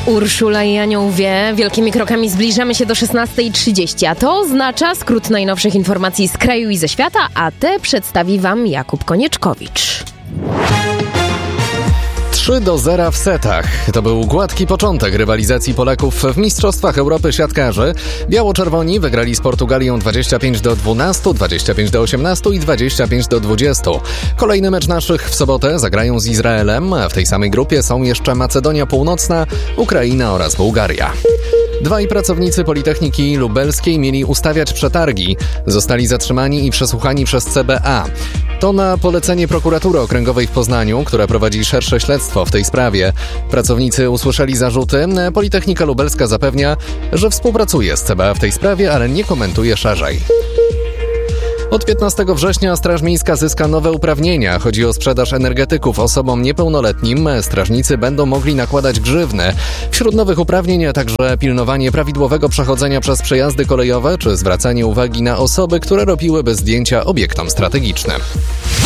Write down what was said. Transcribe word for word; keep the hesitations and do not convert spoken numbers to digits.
Urszula i Anioł wie, wielkimi krokami zbliżamy się do szesnastej trzydzieści, a to oznacza skrót najnowszych informacji z kraju i ze świata, a te przedstawi Wam Jakub Konieczkowicz. trzy do zera w setach. To był gładki początek rywalizacji Polaków w Mistrzostwach Europy siatkarzy. Biało-czerwoni wygrali z Portugalią dwadzieścia pięć do dwunastu, dwadzieścia pięć do osiemnastu i dwadzieścia pięć do dwudziestu. Kolejny mecz naszych w sobotę zagrają z Izraelem, a w tej samej grupie są jeszcze Macedonia Północna, Ukraina oraz Bułgaria. Dwaj pracownicy Politechniki Lubelskiej mieli ustawiać przetargi. Zostali zatrzymani i przesłuchani przez C B A. To na polecenie prokuratury okręgowej w Poznaniu, która prowadzi szersze śledztwo w tej sprawie. Pracownicy usłyszeli zarzuty. Politechnika Lubelska zapewnia, że współpracuje z C B A w tej sprawie, ale nie komentuje szerzej. Od piętnastego września Straż Miejska zyska nowe uprawnienia. Chodzi o sprzedaż energetyków osobom niepełnoletnim. Strażnicy będą mogli nakładać grzywny. Wśród nowych uprawnień także pilnowanie prawidłowego przechodzenia przez przejazdy kolejowe czy zwracanie uwagi na osoby, które robiłyby zdjęcia obiektom strategicznym.